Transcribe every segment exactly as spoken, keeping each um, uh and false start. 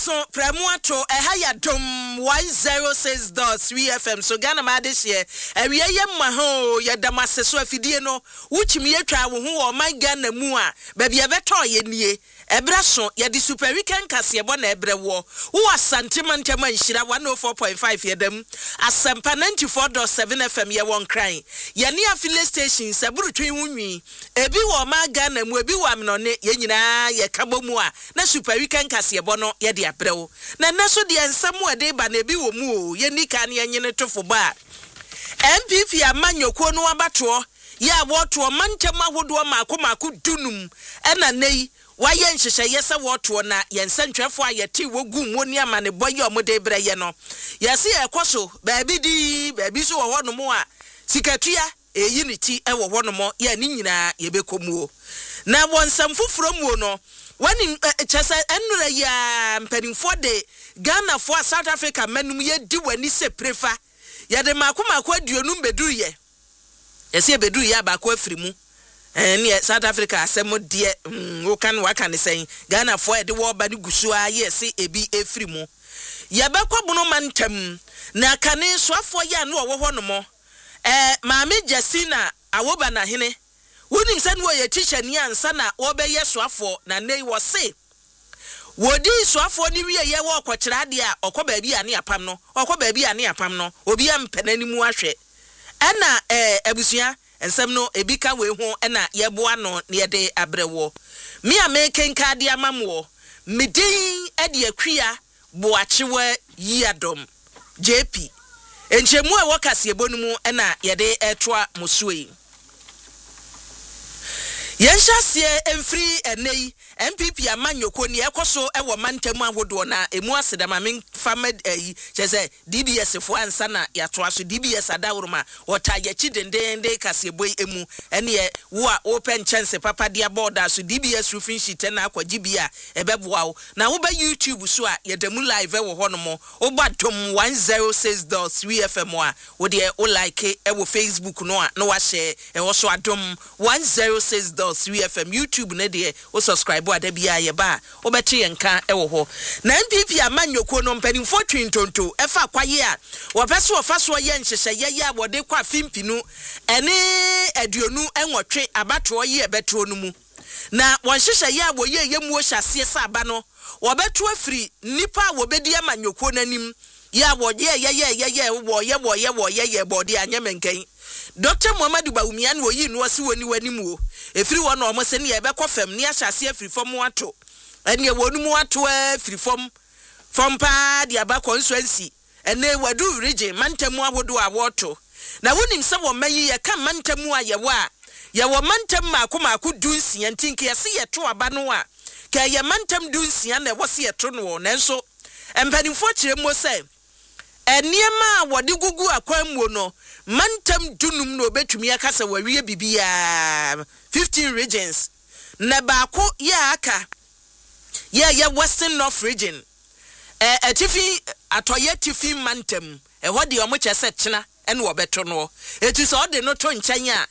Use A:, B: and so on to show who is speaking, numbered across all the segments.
A: so Pramuato ehaya dom one oh six point three F M so Ghana ma this year ewie yemma ho yedamase so afidie no wuchimi yetwa wo ho o man Ghana mu a ba bia beto ye nie ebra so ye di super weekend kase bo na ebre wo wo asantema ntema nhira one oh four point five yedam asempa ninety-four point seven F M ye won kran ye ne affiliate station saburu twen wunwi ebi wo man Ghana mu ebi wo amnone ye nyina ye kabo mu a na super weekend kase bo no ye de abrewo na naso de ensam ade ba na ebi wo mu o ye nika ne nyene tofo ba M P P amanyoko no abato ya woto mantema hodo maako maako dunum ena nei waye nhyehyɛ yesa woto na yensantwefo ayete wogu moni amane boye omode breye no yesi ekoso baabi di baabi so wo no mo a sikatua eyi ni ti e wo no mo ya ni nyina yebekomuo na wonsam fufuro mu no wani chese enura ya mpanimfo de Ghana fo South Africa manum ye di wani se prefa ya de maako maako aduonum beduru ye yesi beduru ya ba ko afirimu eh South Africa asemo de wo kan waka ne sen Ghana fo e de wo ba ne gusu a yesi ebi efirimu ya ba kwabuno mantam na kane soafo ya no wo ho no mo eh maame Jasina awoba na hene wonim se no ye teacher ni ansa na wo be ye soafo na nei wo se wodi soafo ni wie ye wo kwakira de a okọ baabi ane apam no okọ baabi ane apam no obi am penanimu ahwe ena eh abusua ensem no ebika we ho ena yeboa no ne yede abrewo me a meken kade amamwo medin ede akua boachewa yiadom J P enchemu e wokase ebonum ena yede etoa musuei yenhyasie emfiri enei M P P amanyoko ne ekoso ewo mantamu ahodo na emu asedama men famad eh chese D B S fo ansa na yatoa so D B S adawroma wotayechi dendende kaseboy emu ene wo a open chance papa dia border so D B S roofing sheet na akwaji bia ebeboa wo na wo ba YouTube so a yedamu live e wo honomo wo badom one oh six point three F M a wo de o like e wo Facebook no a no wa share e wo so adom one oh six point three F M YouTube ne de wo subscribe adabia ye ba obete yenka ewo ho na M P P amanyoko no mpanimfo twintonto efa kwaye a wopese wofaso ye nhyehyɛ ye abode kwa fimpinu ene aduonu enwotwe abato ye betro no mu na wonhyehyɛ ye aboye ye mu ohyasie sa aba no wobeto afiri nipa wobedi amanyoko nanim ye aboye ye ye ye ye wo ye wo ye wo ye ye bode anyemenkan Doctor Muhammadu Bawumia no yi no ase woni wanimu o efiri wo no omose ne ye be kofam ne ahyase afiri fom wato ene wonu mu wato afiri fom fom pa dia ba constituency ene wadu region mantamu ahodo a woto na wonim se wo mayi ye ka mantamu a ye wa ye wo mantam maako maako dunsia ntinke ye se ye to aba no a ka ye mantam dunsia na wo se ye to no nanso empanimfo kiremo se eniema wodi gugu akwamuo no mantam dunum no betumi akasa wawie bibia fifteen regions na baako ya aka ya ya Western North region eh atifi atoye tifi mantam e hodi omo chese chena ene wo beto no eti so de no to nkyanya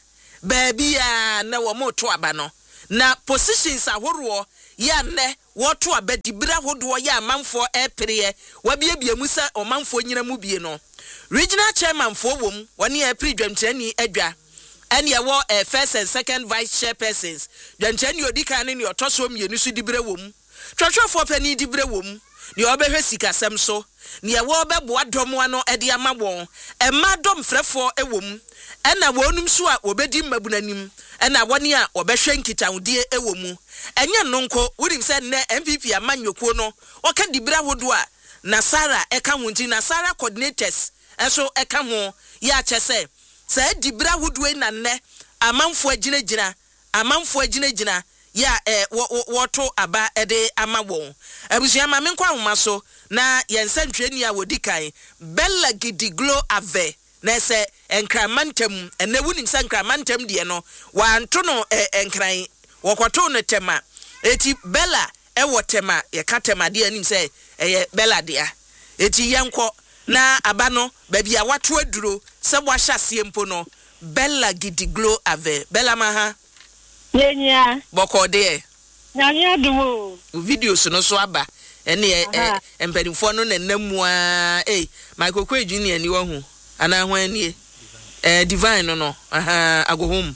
A: baabia na wo mo to aba no na positions ahoro ya ne woto abadibra hodo ya amanfo epere wabiebie musa omanfo nyina mu bie no regional chairman for wom woni e pre-dwamtrani adwa ene ye wo first and second vice chairpersons dwamtrani odika ne ne otoso mienu su dibre wom twatwafo pani dibre wom ne obehwe sikasem so ne ye wo beboa dom ano ede amabon e ma dom frefo ewom ena wonum so a obedi mabunanim ena woni a obehwe nkitawudie ewomu enye nonko wurim se ne M P P amanyoko no oka dibra hodo a na Sara eka hunti na Sara coordinators eso eka ho ya chese se dibra hodo na ne amanfo aginagina amanfo aginagina ya eh woto aba ede amawon abusua ma menkwa homa so na yensantweni a wodikan Bella Gidiglo Ave na se enkramantam ene wunim se enkramantam de no wanto no enkran wokoto no tema eti Bella e wotema ye katema de anim se eye Bella dia eti yenko na aba no baby a wato aduro se bwahyasie mpo no Bella Gidiglo Ave Bella maha yenya
B: boko de
A: nyanya dumo videos no so aba ene empanimfo no na namu a eh Michael Kwe Junior ni wahu ana ho ani eh divine no no aha agohom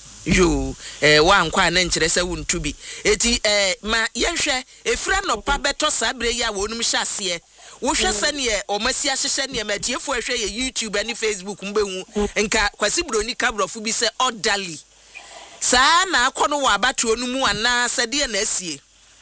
A: yo eh wa nkwa na nkyere se wontu bi eti eh ma yenhwe efra no pa beto sabre ya wonum hyase wo hwe sane e omasi ahyehye ne matiefo ahwe ye YouTube ani Facebook mbehu nka kwasi broni kabrofo bi se orderly saa na akono wa abatuo no mu ana sade na asie.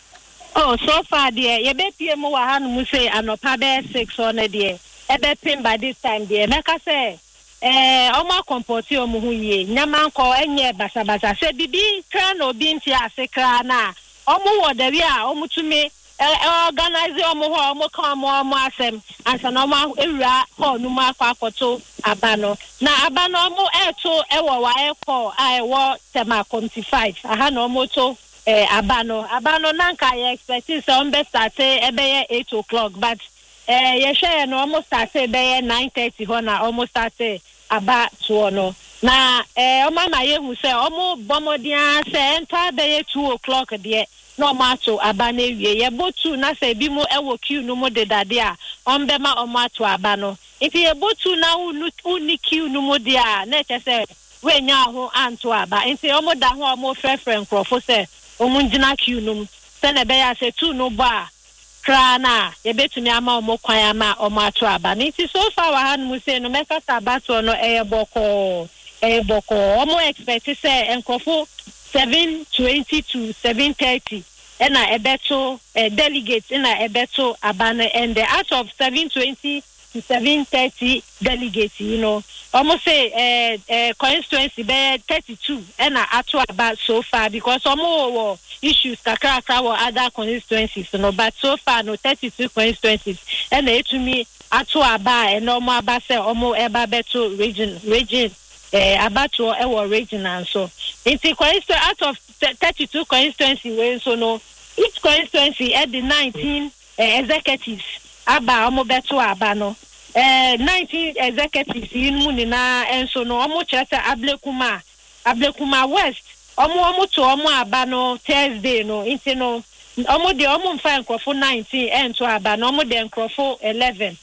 B: Oh, so far there ye be pie mu wa hanu mu say anopa be six on there e be pin by this time there meka say eh omo compoti omo hu ye nyama nko enye basa basa se bibi kra na obi nti ase kra na omo wo da wi a omo tumi organize omo ho omo kan omo omo asem ansa na omo ewura ho nu ma akwa akoto abano na abano omo eto ewo wa ekọ a ewo tema twenty-five aha na omo to eh abano abano nanka ye expecting so on be start ebe eight o'clock but eh ye share no almost start ebe nine thirty ho na almost start aba to no na eh o mama ye hu se omo bomodia se enta be two o'clock de no mato aba na wie ye botu na se bi mu ewo queue no mo de dade a on be ma o mato aba no if ye botu na uni queue no mo de a na che se we nya ho anto aba nti omo da ho omo frefre nkrofo se omunjina queue num se na be ya se tu no ba kra na ye betumi ama omo kwan ama omo ato aba nti so far wa han mu se no meka tabato no e boko e boko omo expect se enkrofo seven twenty to seven thirty and a ebeto uh, delegates in a ebeto abana and the out of seven twenty to seven thirty delegates, you know, almost say uh, uh, constituency be thirty-two and a ato about so far because some more issues kakra or other constituencies, you know, but so far no thirty-two constituencies and they to me ato about and no more about say almost eba beto region region. Eh abato ewo regional so inti constituency out of thirty-two constituency we so no each constituency at the nineteen uh, executives aba omo beto aba no eh nineteen executives in munina enso no omo chese ablekuma ablekuma west omo omo to omo aba no Thursday no inti no omo de omo mfa nkrofo nineteen ento aba no omo de nkrofo eleven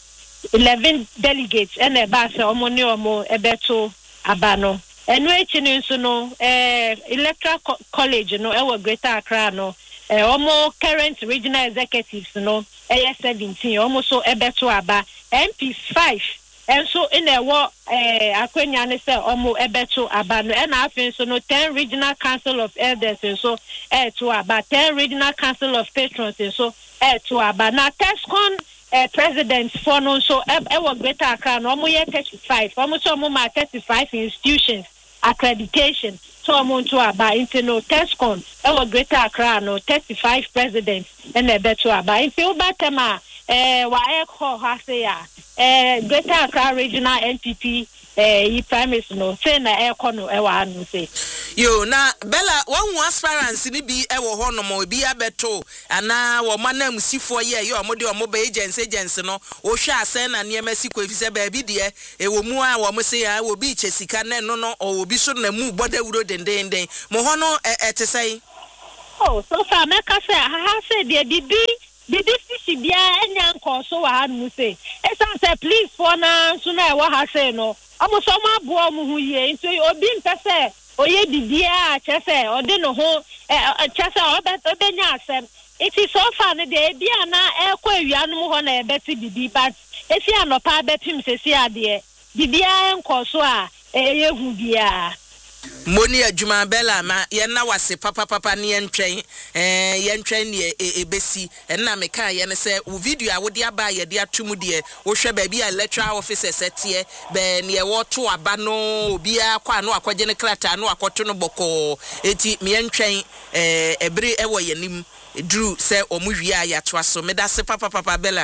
B: eleven delegates and a bass omo ni omo ebeto abano enu echi ni nso no eh electoral co college no e wo Greater Accra no eh omo current regional executives no eh seventeen omo so ebeto aba M P five enso in e wo eh akwenya ne se omo ebeto aba no e na afin so no ten regional council of elders so eh to aba ten regional council of patrons so eh to aba na Tescon Uh, president for no so ever Greater Accra no mo ye thirty-five almost so mo ma thirty-five institutions accreditation so mo to aba into no Tescon ever Greater Accra no thirty-five presidents and e beto aba into obatema eh wa e ko ha se ya eh Greater Accra regional N P P eh yi primaries no say na e ko no e wa anu say
A: yo na Bella one transparency ni bi e wo ho no mo bi abeto ana wo manam sifo ye ye omo de omo ba agency agency no wo hwe asen na ne masi ko efise ba bi de e wo mu a wo mo se ya wo bi chesika na no no o wo bi so na mu boda wuro denden den mo ho no ete sei
B: oh so fa meka se ha se de bibi bibi fishi bia enya nko so wa han mu se e san se please for na so na e wo ha se no omo so ma bo omo hu ye nso obi mpese oye bibia chese ode no ho chese obenya asem it is so far ne de bia na ekwa awianu ho na ebeti bibi but esi anopa betim sesi ade bibia enko so a eyehu bia
A: Moni adwuma Bella ma ye na wase papa papa ne yentwen eh yentwen ne ebesi na meka ye ne se wo video a wo de aba ye de atomu de wo hwe ba bia electoral officer setie be ne wo to aba no obi akwa no akwaje ne krata no akoto no boko eti me yentwen eh ebre ewo yanim dru se omuhwie a ya to aso me da se papa papa Bella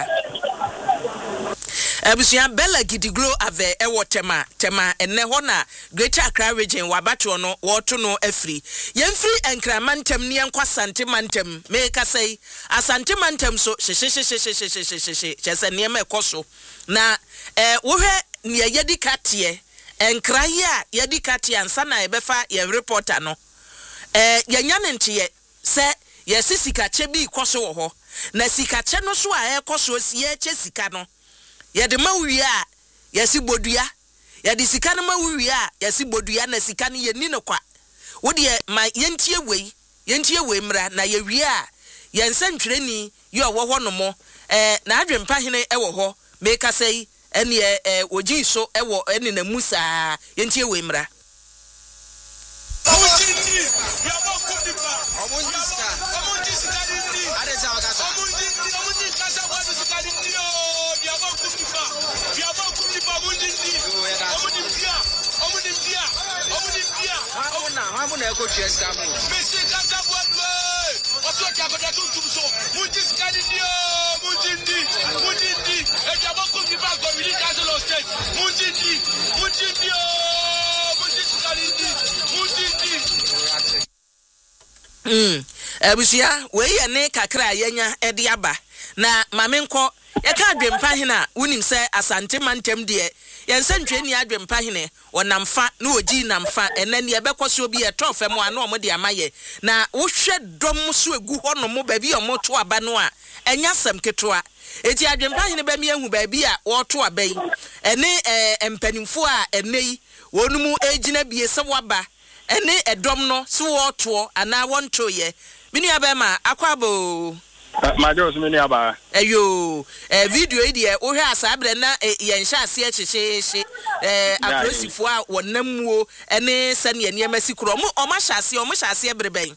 A: Abusia Bella Gidiglo ave ewo tema tema enne ho na Greater Accra region wabato no woto no afri yemfri enkramantem ne enkwa santemantem me ka sei asantemantem so hyehyehyehyehyehyehye chese ne ma ekoso na eh wo hwe ne yedi katie enkraye a yedi katie ansa na ebefa ye reporter no eh yenya ne ntie se ye sisika che bi koso wo ho na sika che no so a ekoso si ye che sika no ye de ma wi a ye si bodua ye de sika no ma wi a ye si bodua na sika no ye ni no kwa wo de ma ye ntie wei ye ntie wei mra na ye wi a ye nsantwereni ye owo ho no mo eh na adwempa hene e wo ho me ka sei ene eh oji so e wo ene na musa ye ntie wei mra Mm. Abusia we ye ne kakra yenya ede aba na mamenko ye ka adwempa hena wonim se asante mantem de ye nsantweni adwempa hene wonamfa na oji namfa enani ebekoso obi e tofem ano omo de amaye na wohwe dom so egu hono mo ba bi omo to aba no a enya sam ketoa eti adwempa hene ba mi ahu ba bi a wo to aba yi ene empanimfo a enei wonumu ejina bie se waba ene edom no so woto ana wonto ye mini abema akwabo
C: ma jo so mini aba
A: eyo eh video e de wo hwe asabre na ye nhya ase ekyekyeehye eh akrosifo a wonammuo ene sane ne masikro mo o ma hyase o mo hyase ebreben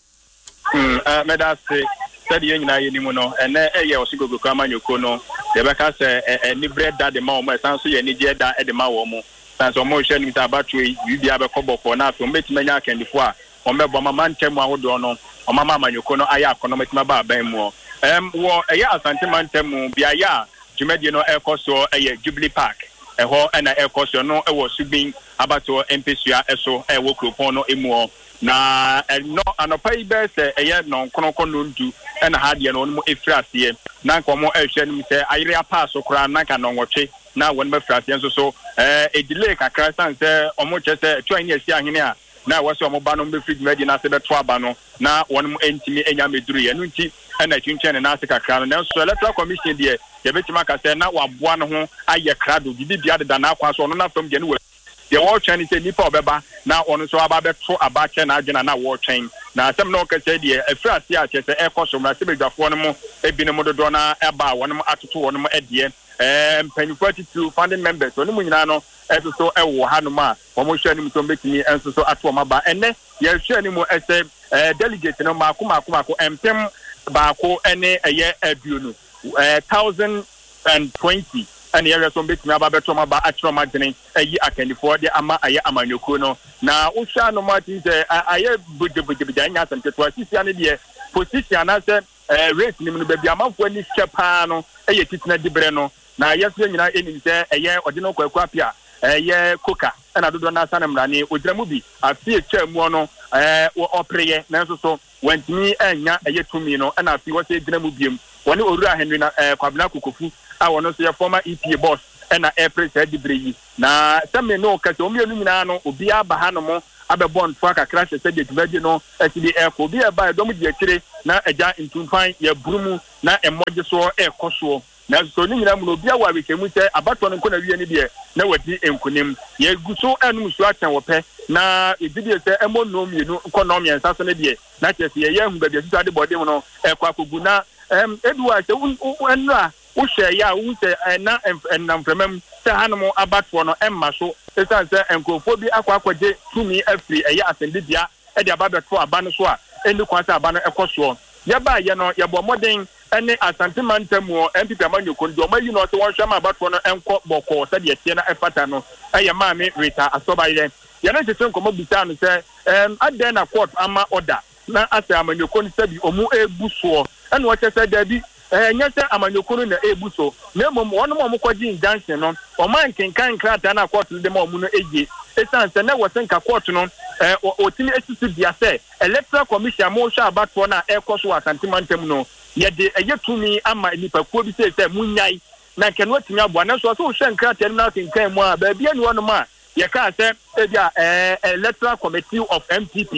C: mm eh medase said ye nyina ye nimu no ene eye osigogo kwa nyoko no ye beka se eni bread da de ma o mo sanso ye ni je da e de ma wo mo sanso mo hwe ni ta batwe bibia be kobofo na afo metimanya akandifo a o mebo mama ntemu ahodo no o mama manyoko no aya akono metima ba ban mu em wo eye asante mantemu bia ya jumedie no ekoso eye Jubilee Park eho na ekoso no ewo subin abato empesua eso ewo kropon no emu na no anopa ibe se eye no nkonko no ndu na hadie no mo efrase na nkomo ehwe nim se ayire apaso kra na ka no nwotwe na won ma frase nso so eh e delay kakra san se omo chese twa ni asi ahene a na wose omo ba no be free media na se beto aba no na won mo entimi enya meduru ye no nti na twinchen na se kakra no na so electoral commission de ye betima ka se na waboa no ho aye krado bibia de da na akwa so no na fam de no ye wo twen se nipa obeba na ono so aba beto aba che na adwena na wo twen na asem na o ka se de efrase a che se ekoso mra se bedwafo no mo ebi no mo dodo na eba won mo atoto won mo edie um pen forty-two founding members oni mu nyina no eso so ewo hanuma omo hwe ni mto mbetini enso so ato maba ene ye hwe ni mu ese delegate no mako mako mako empem baako ene eye aduonu one thousand twenty ene ye so mbetini aba beto maba atro magene eyi akandifo de ama aye amanyoko no na uhwa no mati se aye budebudebida nya santeto asisi ane de position na se race ni mu be bia manfo ni hwepa no eye titina dibre no na yesu nyina eni se eye odino kwakwa pia eye koka na dodo na sana mrani ogyiramu bi afi etwamu no eh opreye na nso so wantini anya eye tumi no na afi wo se gyiramu biem woni orura Henry na kwabena kokofu a wono so ye former E P A boss na airpress adibreyi na same no kase omienu nyina no obi aba hanom abebo nfo akakra se de tubaje no asidi airko obi aba dom de akire na agya ntumpan ye burumu na emoje so ekoso na so ni nyina mu obi awa wekemu se abato no nkona wie ni de na wadi enkunim ye guso anu so aten wope na ebidi se emo no mienu nkona miensa so ne de na chese ye ye hu baabi asuta de body mu no ekwa akogu na em edua se enra wo hye ya wo se na enamfremam se hanom abato no emma so esan se enkofo bi akwa akwaje tumi afri eye asendibia e de ababeto aba no so a eni kwasa aba no ekoso ye ba ye no ye bo moden ene asante mantamu M P P amanyoko ndo mayi no so won hwama abato no enko boko se de tie na efata no eye maame Rita Asobaile ye na tete nkomo bisa no se em aden na court ama order na ase amanyoko ni sabi omu ebuso ene wo chese dabi eh nyese amanyoko no na ebuso na mom wono mo kwaji injunction no o man kenkan krata na court de ma omu no eje esan se na wo senka court no eh otimi esisi bia se electoral commission mo hwa abato na ekoso asante mantamu no ye de eye tumi ama nipa ko bi se se munyai na kenwo timi abo na so so hwe nkrata na kenkan mu a ba bia ni wono ma ye ka se e bia eh electoral committee of M P P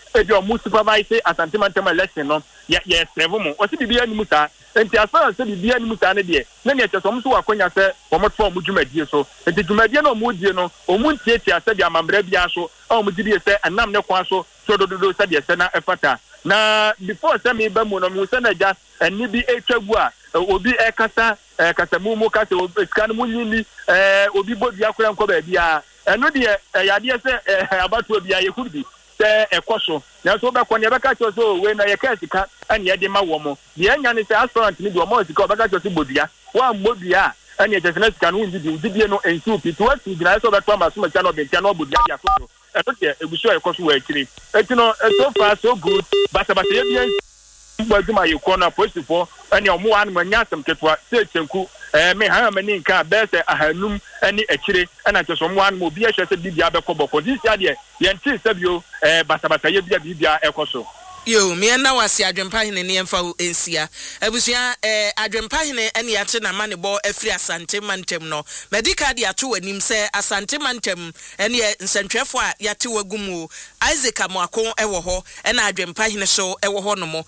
C: e bi omu supervise Asante Mantam election no ye ye serve mo o si bibia ni musa enti as far as bibia ni musa ne de na ne cheso mo so wakonya se omo to omo dwumadie so enti dwumadie no omo die no omu ntieti ase bi amambra bia so omo di bi se anam ne kwa so so dododo se de se na efata na before se me ba mu no mu se na ja eni bi etwagu a obi ekasa kasamu mu kasa scan mu nyini obi bobi akora nko ba bia eno de yade se abatu obi aye kurbi se ekoso na so be konya be ka cho so we na ye ka sika ani ye de ma wo mo ye nya ni se restaurant ni do mo sika be ka cho so bodua wa mbodua ani yejesena sika no ndi di no ensu pitu wa ti gira so be to ma so ma cha no be cha no bodua ya so so e to eguso ekoso wa akiri etino so far so good basa basa ye bien gbaduma ye kona posifo ani omo an manya asem ketwa se chenku eh me ha mani nka be se ahanum ani akire ana cheso mo an mo bi ehwe se bibia be koboko dis ya de ye nti se bio eh basa basa ye bia bibia ekoso
A: yo me na wase adwempa hene ne emfa ensia abusua eh adwempa hene ene ya te na mane bo afri Asante Mantam no medical de ato wanim se Asante Mantam ene nsantwefo a yate wagumu Isaac Amoako ewo ho ena adwempa hene so ewo ho no mo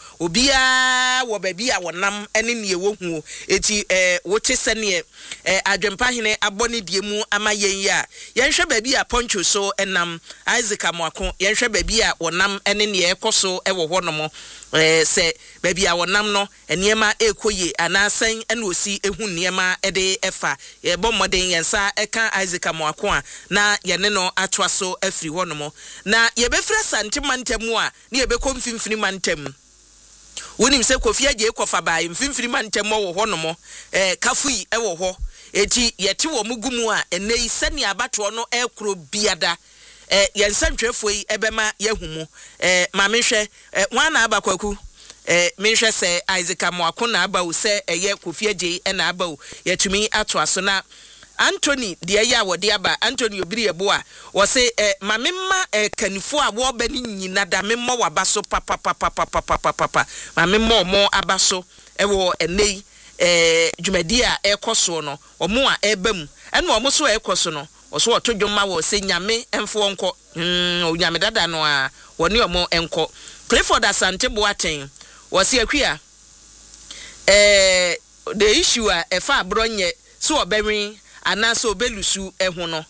A: obia wo ba bia wonam ene ne ewohu eti eh wote se ne eh adwempa hene abone die mu amayen ya yenhwe ba bia poncho so enam Isaac Amoako yenhwe ba bia wonam ene ne ekoso ewo ho no mo eh se ba bia wonam no eniema ekoye anasan ene osi ehu niema ede efa ye bɔ mmɔden yensa eka Isaac Amoako a na ye ne no atwa so afri ho no mo na ye be fra Asante Mantam a ne ye be komfimfini Mantam wonim se Kofi Agye kofa ba mfimfini Mantam wo ho no mo eh kafui e wo ho eti ye te wo mugumu a enei sani abato no ekro biada eh yensantwefo yi ebema yahumu eh ma mehwe eh wana abakwaku eh mehwe se Isaac Amoako na abawo se eye Kofi Agye e na abawo yatumi ato aso na Anthony de ya wo de aba Anthony obiri ebo a wo se eh mamemma eh kanifo a wo ba ni nyina da memma wabaso papa papa papa papa papa mamemma mo abaso e wo enei eh dwumadi a ekoso no omo a ebam ene omo so ekoso no oso oto dwoma wo se nyame emfo nko mm o nyame dada no a woni omo enko Clifford Asante Boateng wo se akua eh the issue a efa abronye so obewin anaso obelusu ehu no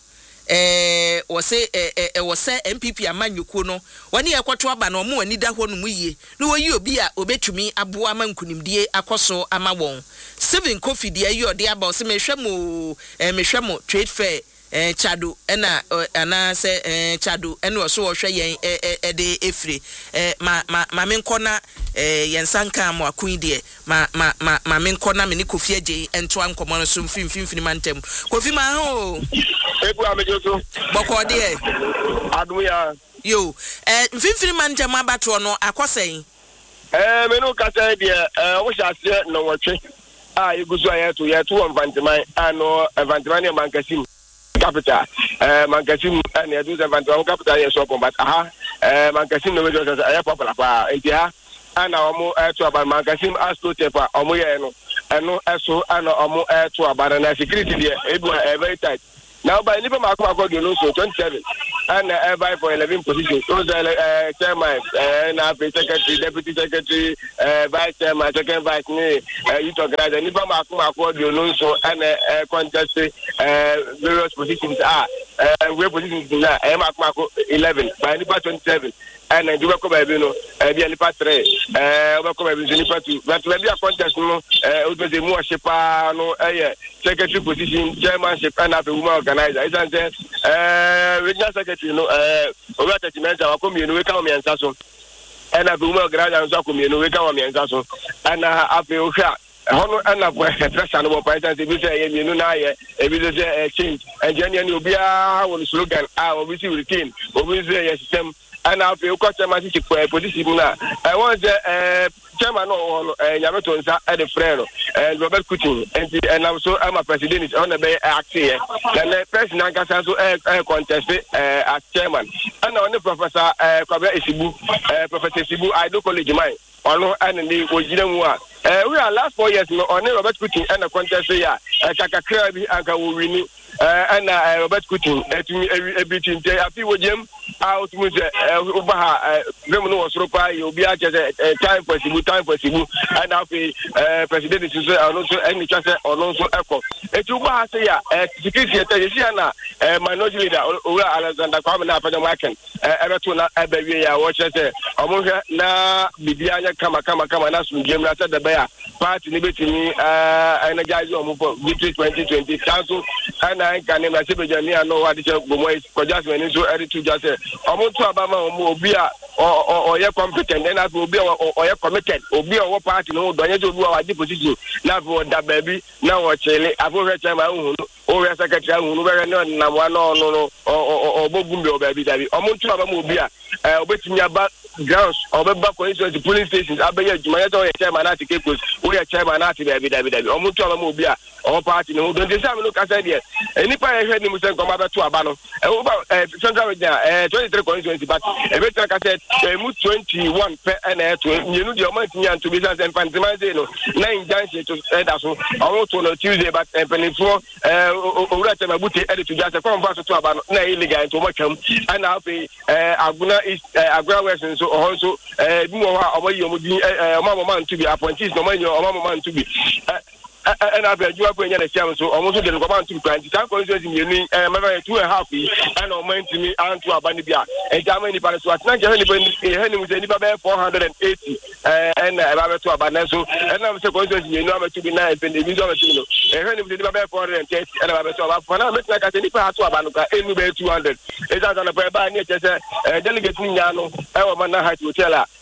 A: eh wo se eh wo se M P P amanyuko no woni ekoto aba no mo ani da ho no mu yie no wo yi obi a obetumi abo amankunimdie akoso ama won Seven Kofi de ayi ode aba o se mehwemo eh mehwemo trade fair eh chado ena ana se eh chado ena o so wo hwe yen eh de efre eh ma ma ma menkona eh yensanka mo akun de ma ma ma ma menkona me ni Kofi Agye ento ankomo no so mfimfimfini Mantam Kofi ma ho
C: ebu amejoso
A: boko de
C: aduya
A: yo eh mfimfini Mantam abato no akosen
C: eh me no kasa de eh wo hyase no wotwe ah igusu ayeto yeto Mvantiman ano Mvantiman e Mankasim capital eh Mankasim and you do the Mvantiman capital yes so but aha eh Mankasim no we just eh popular pa entia ana omo eto aba Mankasim asto tepa omo ye no eno eso ana omo eto aba na security there ebu e very tight now by nipa makoma akodi no so twenty-seven and uh, by for eleven position those uh, chairman uh, na secretary deputy secretary uh, vice chairman second vice ni uh, youth organizer nipa makoma akodi no so and uh, contest uh, various positions are uh, we positions na uh, makoma eleven by nipa twenty-seven and uh, do ko ba bi no uh, bi nipa three uh we ko ba bi nipa two but we be a contest no uh, we be mu shepa no uh, secretary position chairmanship and a woman organizer is and uh regional secretary no uh over attachment our community we can me answer so and a woman organizer so community we can me answer so and uh afi o hwa hono and up pressure no president be say you know na ye e be say change and any obi a won slogan ah obi si routine obi say yes system and afi o ko chairmanship position na I want the chairman no eh Nyameto nsa e de freno and Robert Kutin and and I'm so I'm a president on the bay act here then the president can so eh contest eh as chairman and on the professor eh Kwabena Esibu eh Professor Esibu I do college mine ono and the ojina mu a
D: eh we are last four years no on Robert Kutin and a contest ya kakakra bi anka wo wini eh and Robert Kutin etumi everything dey afi wo jem out mu se over ha them no was ropa you be a time possible time possible and afi president is so also any chance ono so eko etu ba ha say ya security e na minority leader Owura Alexander Kwame na afanya maken ebeto na ebewie ya wo chese omo hwe na bibia anya kama kama kama na so jem na said the party ni betimi energize omo for victory twenty twenty council and I can na sebejani ano wa de gomo ko jasmine so eri to just omo to abama omo obi a o ye competent na obi o ye committed obi o party no do anya obi wa di position na for da baby na wo chele abo hwe chama hu o we secretary hu no be na na wa no no o bogumbe o baby dabi omo to abama obi a obetimi aba grounds obeba constituency police stations abeye jumaya to ye chairman na take close o ye chairman na take baby dabi dabi omo to abama obi a o party no don dey say no ka say there enipa ye hwe ni mu say ko ma beto aba no e wo ba central region eh twenty-three constituency but e be tell ka say mu twenty-one pe na to nyenu de o man tinya to be say fantiman say no na injunction to that so o to no Tuesday but penifo eh owura tema buti edit to just come pass to aba no na illegal to makam and afi eh aguna is agura west so also eh bi mo ha omoyi omudi eh mama man to be appointees no man your mama man to be and I bet you are going to say so almost the government to grant time constituency you eh maybe two and a half and o man to me and to abanibia e jamani pa so atna je ni e hani mu ni ba four hundred eighty eh and ba to abanan so and am say constituency you know am to be nine and the video am to no e hani mu ni ba four hundred thirty and ba to ba for na make like say ni pa to abanuka enu be two hundred e ja na pa ba ni e say delegate ni nya no e wo man na height hotel a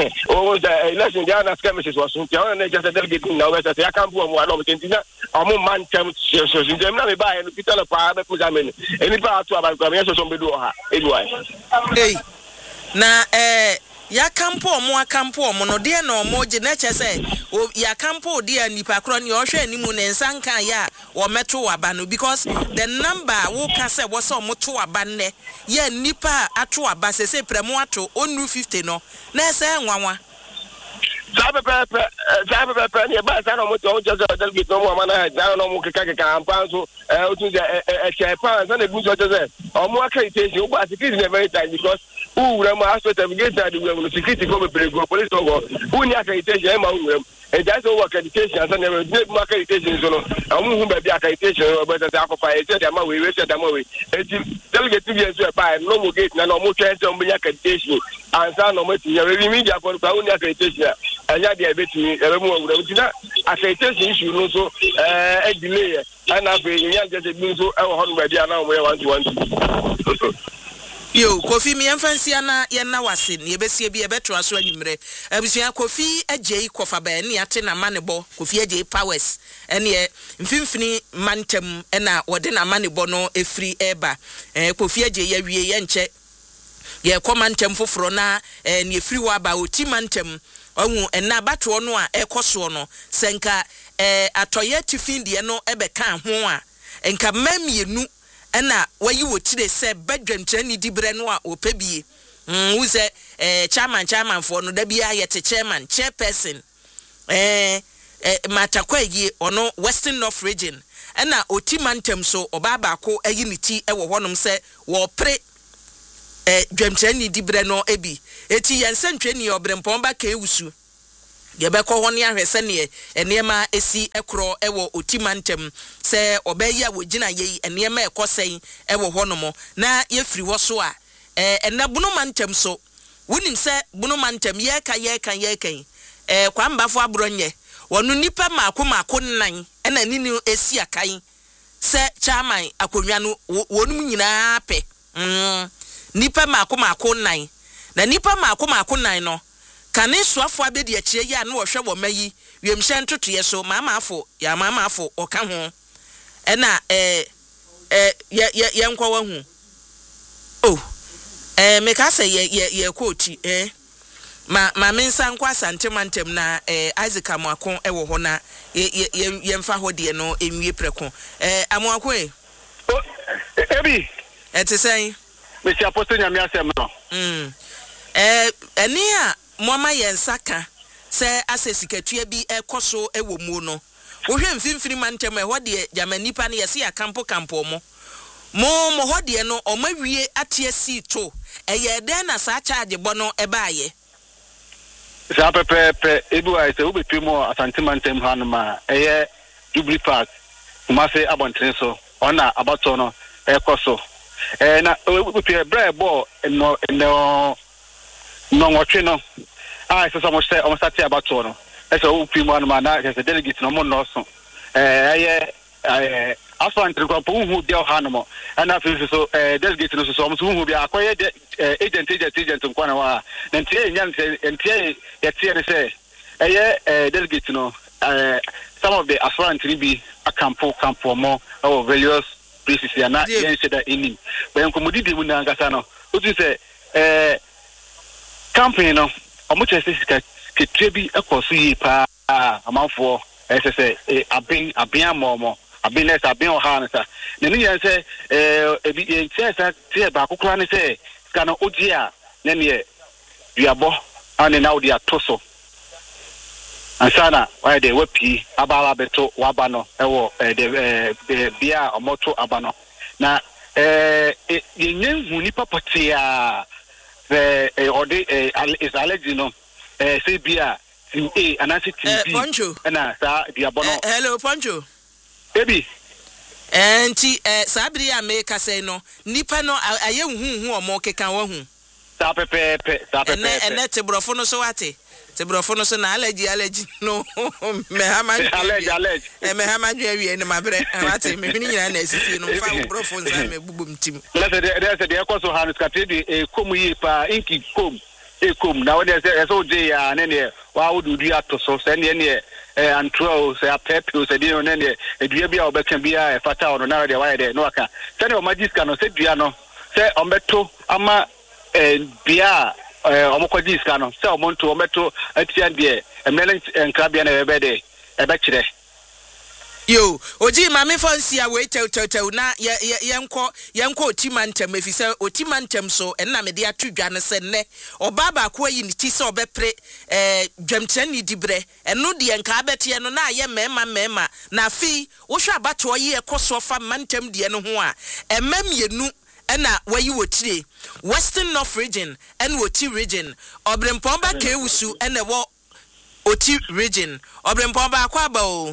D: o the election dia na skirmishes was so ya na just delegate ni na we say ya kan bu no kentina omo man tem so so dem na me ba no Peter pa be puja me eni pa atu aba kwa me so so be do ha edwai
A: eh na eh ya kampo omo akampo omo no de na omo je na che se ya kampo de anipa kro ne o hwe animu ne nsanka ya o meto aba no because the number wo ka se wo so omo to aba ne ya nipa ato aba se se premo ato onu fifty no na se nwanwa
D: sabe pepe sabe pepe ni ba sana mo to just delegate no mo mana na no mo keka keka ampanso eh otu je eh che pan sana bu so just o mo accreditation o ba security na very tight because who we ma aspect of get that we no security go be go police go who ni accreditation e ma who e just o accreditation sana na dey mo accreditation so no amu hu ba bi accreditation o ba say akofa e say ma we we say ma we e delegate bi so e ba no mo gate na no mo try say o be accreditation and sana no mo ti ya we media for who ni accreditation anya dia betimi ebe mu awura utina accreditation issue no so eh delay and afi nya just bi so e wo ho no ba dia na mo ye one to one
A: yo Kofi mi emfansia na ye na wase ne ebesie bi ebetro aso anyimre abusua Kofi agei kofa ba ne ate na manebo Kofi agei powers ene mfimfini mantem na wode na manebo no efri eba eh Kofi agei ya wie ye nche ye komantem foforo na ne efri wa ba oti mantem ohu enna bato no a ekoso no senka eh atoye tifindie no ebeka ho a enka mamienu ena wayi wotire se bedwantwa ni dibre no a opebie mm uze eh chairman chairman for no da bia yete chairman chairperson eh matakwaye ono Western North region ena otimantem so obaba ko ayiniti ewo honom se wo pre eh dwantwa ni dibre no ebi eti yensentwa ni obrempon ba ka ewusu yebekọ hon ya hwese ne enema esi ekro ewo otimantem se obeya wogina ye enema ekosei ewo honomo na yefiri wo so a eh enabuno mantem so wonim se buno mantem ye ka ye ka ye kan eh kwambafo abronye wonu nipa maako maako nan ena nini esi akan se chairman akonwa no wonum nyina pe mm nipa maako maako nan na nipa maako maako nan no kane soafo abedi akire ya na wo hwe wo mayi wiemhye ntotoye so mama afo ya mama afo oka ho ena eh eh ye ye yenkwa wa hu oh eh me ka say ye ye ye kooti eh ma ma mensa nkwa santemantem na eh Isaac Amoako e wo ho na ye ye yemfa ho de no enwie preko eh Amoako e
D: ebi
A: etesen
D: Mister Apostle nyame asem no
A: mm eh eni a Mama yensaka se ase sikatua bi ekoso ewo mu no wohwe mfimfini mantem e hode jamanipa ne yesi akampo kampo mo mo mo hode no omawie atie si to eye den na sa charge bo no ebaaye
E: sa pepe pe ebu ai se obetu mo asante mantem ha no ma eye Jubilee Park kuma se abonten so ona abato no ekoso eh na obetu bre bo no no no nwotwe no ah so so mo say o start abato no e so obetu mo no na se delegate no mo no so eh eye eh aso antrikwa po hu dia ha no mo na fi so eh delegate no so so mo hu bia akoye agent agent agent nkwana wa na ntie nya ntie ye tie ne say eye eh delegate no eh some of the aspirants be a campo campo mo or various places ya na yen say that in but nkomodi di mu na ngasa no o ti say eh campaign no omo chese sika ketre bi ekoso yi pa amanfo eh say eh abin abin amomo abin say abin o ha na sa na ni yen say eh ebi yen say say ba kokora ne say kana oji a na ne duabo ane na odi atoso ansana why they wapi abala beto wabano ewo de bia omoto abano na eh yenyen huni papatia the odi is allergy no eh say bia team A anasi team B na sa bia bono
A: hello Poncho
E: baby
A: enti eh sabri America say no nipa no aye huhu omo keka wo hu
E: sa pepe sa pepe
A: ene ene te brofo no so wate te brofo no so na allergy allergy no me ha ma
E: allergy allergy
A: e me ha ma dwa wie ne mabre wate me bi nyina na asisi no fa brofo nza me bubum tim
E: let's say let's say the ekoso hanus katedi e kom yi pa inki kom e kom na we say so je ya ne ne wa wodudu atoso se ne ne eh antro se apepe se di no ne e dua bia obeka bia e fata ono na de wa de no aka se ne o magiska no se dua no se ombeto ama eh bia eh omokogiska no se omonto ometo atia de emele enkrabia na ebede ebekire
A: yo oji mame fonsi a we tew tew tew na ye yenko yenko otimantem efise otimantem so enna me de atudwa ne se ne obaba ko ayi ni ti se obepre eh dwamtani dibre eno de enka abete no na ye mema mema na fi wo hwa abato ye ekoso fa mantem de ne ho a emamienu ena wayi wotire Western North region and Woti region obrempomba kewusu ene wo Oti region obrempomba akwa ba o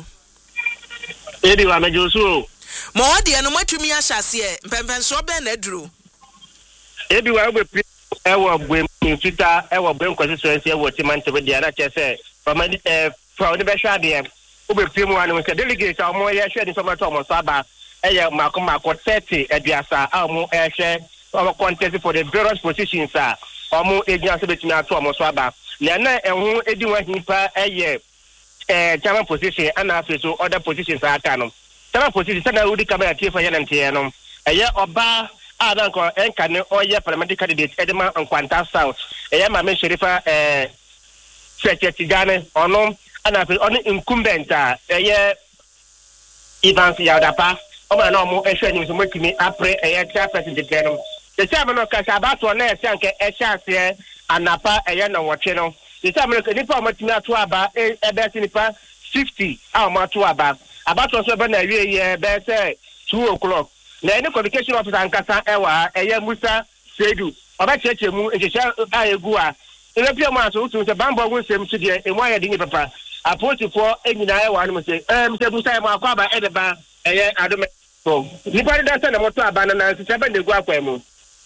F: edi wa mejosu
A: mo wode eno matumi ahyase e mpempenso be na aduro
F: edi wa be ewo bwe mfita ewo bwe constituency ewo timante be dia na chese from eh from the be hwa de obe pimu anu se delegate omo ye hwe ni so mato omo saba eye mako mako thirty ediasa amu ehwe omo contest for the various positions a omo egia so betimi ato omo so aba na na ehun edi wa hipa eye eh chairman position and also other positions aka no chairman position sana udi kamera tifa ya ntie no eye oba adan ko enka ne oye parliamentary candidate Edema Nkwanta South eye ma me sherifa eh secretary gane ono ana ono incumbent a eye Evans Yadapa oba na omo ehwe ni so makimi apre eye chairperson de no the chairman of Kasabato na ese anke ehase anapa eye na woche no the chairman of nipa matimi ato aba ebe nipa fifty a mato aba abato so be na wie ye be say two o'clock na any communication officer ankasa ewa eye Musa Sedu oba cheche mu ehehia aegu a ebe pia mu aso utu se bambo gun sem su de emu aye de ni papa aposifo enyina ewa no se eh Mr Musa mu akwa aba edeba eye adome so nipa de data na moto aba na na se be negu akwa mu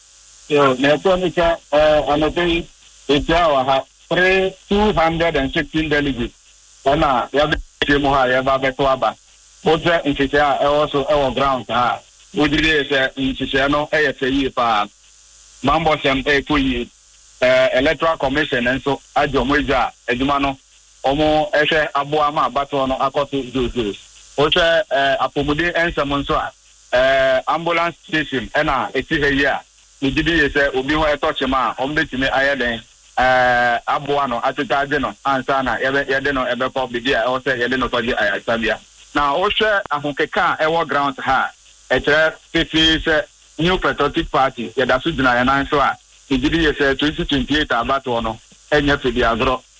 C: yo na to ni cha eh anote etia wa ha two hundred sixteen delegates ona ya be mu ha ya ba be to aba oje nchicha e also e wo ground ha odire se nchicha no e ye se yi pa mambo sem e to yi eh electoral commission enso ajo moja eduma no omo ehwe aboa ma abato no akoto dodo oche eh apomude ensem nso a eh ambulance station e na eti he yi a nididi se obi ho etoche ma ombetime ayeden eh aboa no ateta ade no ansa na yede no ebe public dia o se yede no toje ayasabia na o hwe ahokeka e wo ground ha e kire fifi se New Patriotic Party yeda su dina ya nan so a nididi se twenty twenty-eight abato no enye fidi azro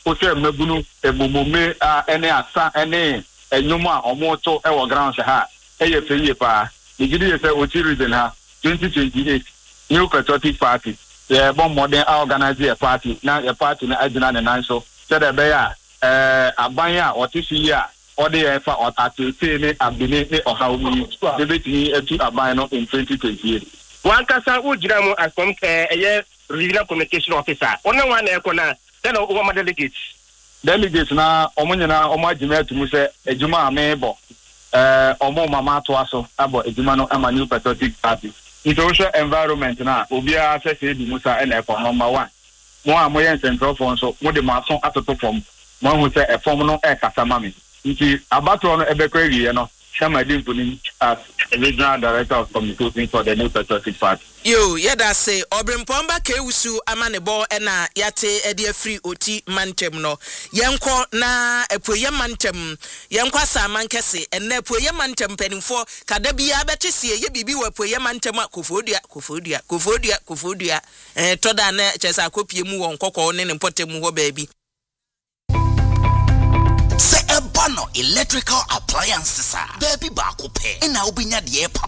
E: ose mabunu ebomome a ene asa ene enyuma omoto e wo ground ha eye feye pa igidi ye se oti reason ha twenty twenty-eight New Patriotic Party ye bon modern organize a party na a party na agina ne nan so said e be ya eh aban ya otisi ya ode ye fa otati ne abini ne ohawumi de betini etu aban no in twenty twenty-eight
F: One kasa ujira mu as com eh regional communication officer ona wan e ko na then o ma delegates
E: delegates na omunyina omagime atumu se ejuma amebo eh omo mama to aso abo ejuma no ama New Patriotic Party social environment na obia access di musa na e number one mo amoye central fund so mo de maso atoto form mo hu se e form no e kasa mami nti abato no ebekwa wiye no Shama Dimpuni as regional director of communication for the New Patriotic Party.
A: Yo, yada say Obrimpomba Kewusu amanebo ena yate edi free oti mantem no. Yenko na epoye mantem. Yenko saman kese ene epoye mantem penifo kadabia betesie ye bibi we epoye mantem kofodia kofodia kofodia kofodia eh toda na chesa akopie mu won kokko ne ne potemu ho baabi.
G: Se ebano electrical appliances are baby baako pe na obinya de